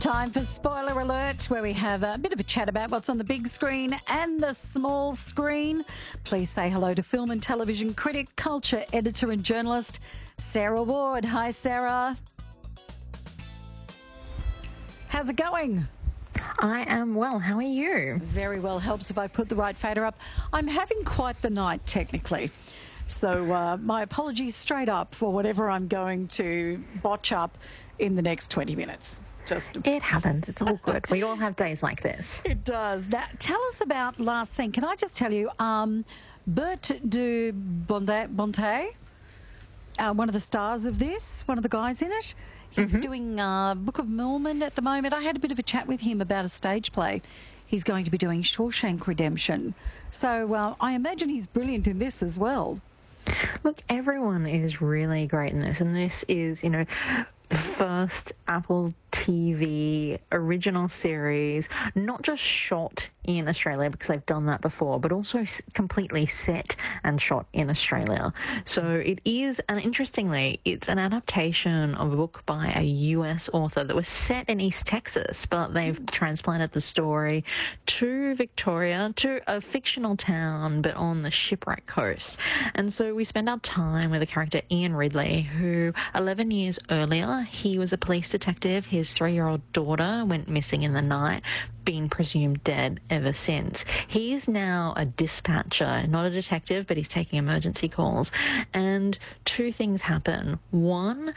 Time for Spoiler Alert, where we have a bit of a chat about what's on the big screen and the small screen. Please say hello to film and television critic, culture editor and journalist, Sarah Ward. Hi, Sarah. How's it going? I am well. How are you? Very well. Helps if I put the right fader up. I'm having quite the night, technically. So my apologies straight up for whatever I'm going to botch up in the next 20 minutes. It happens. It's all good. We all have days like this. It does. Now, tell us about last scene. Can I just tell you, Bert de Bonte, one of the stars of this, one of the guys in it, he's doing Book of Mormon at the moment. I had a bit of a chat with him about a stage play. He's going to be doing Shawshank Redemption. So I imagine he's brilliant in this as well. Look, everyone is really great in this, and this is, the first Apple TV original series, not just shot in Australia because they've done that before, but also completely set and shot in Australia. So it is, and interestingly, it's an adaptation of a book by a US author that was set in East Texas, but they've transplanted the story to Victoria, to a fictional town, but on the Shipwreck Coast. And so we spend our time with the character Ian Ridley, who 11 years earlier, he was a police detective. His 3-year-old daughter went missing in the night, been presumed dead ever since. He's now a dispatcher, not a detective, but he's taking emergency calls. And two things happen. One,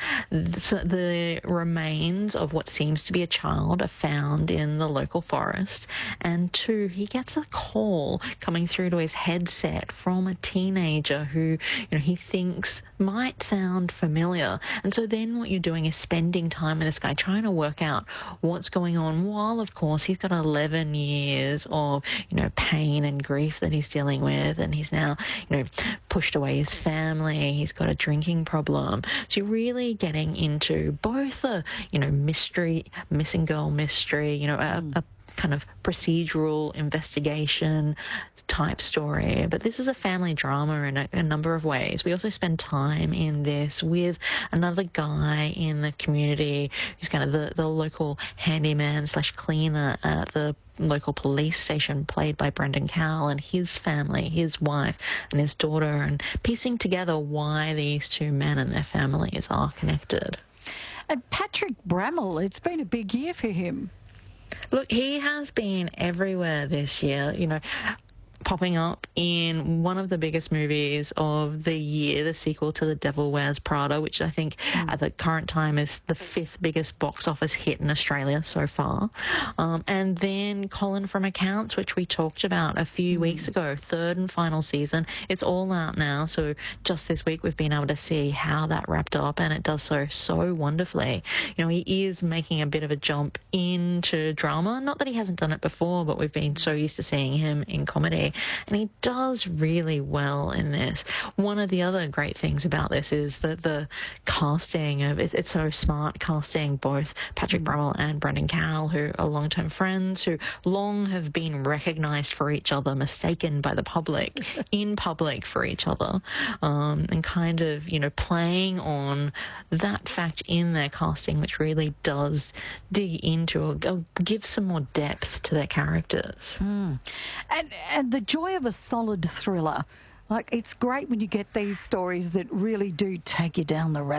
the remains of what seems to be a child are found in the local forest. And two, he gets a call coming through to his headset from a teenager who, he thinks might sound familiar. And so then what you're doing is spending time with this guy trying to work out what's going on, while of course he's got 11 years of, pain and grief that he's dealing with, and he's now, pushed away his family, he's got a drinking problem. So you're really getting into both a, mystery, missing girl mystery, a kind of procedural investigation type story. But this is a family drama in a number of ways. We also spend time in this with another guy in the community who's kind of the local handyman / cleaner at the local police station, played by Brendan Cowell, and his family, his wife and his daughter, and piecing together why these two men and their families are connected. And Patrick Brammall, it's been a big year for him. Look, he has been everywhere this year, popping up in one of the biggest movies of the year, the sequel to The Devil Wears Prada, which I think at the current time is the 5th biggest box office hit in Australia so far. And then Colin from Accounts, which we talked about a few weeks ago, 3rd and final season. It's all out now. So just this week we've been able to see how that wrapped up, and it does so wonderfully. He is making a bit of a jump into drama. Not that he hasn't done it before, but we've been so used to seeing him in comedy. And he does really well in this. One of the other great things about this is that the casting of it's so smart casting both Patrick Brammall and Brendan Cowell, who are long-term friends, who long have been recognised for each other, mistaken by the public, in public for each other, and kind of, playing on that fact in their casting, which really does dig into or give some more depth to their characters. And the joy of a solid thriller. Like, it's great when you get these stories that really do take you down the rabbit